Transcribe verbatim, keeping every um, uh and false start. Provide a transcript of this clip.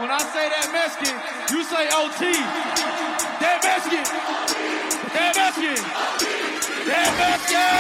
when I say that Mexican, you say O T. That Mexican. That Mexican. That Mexican.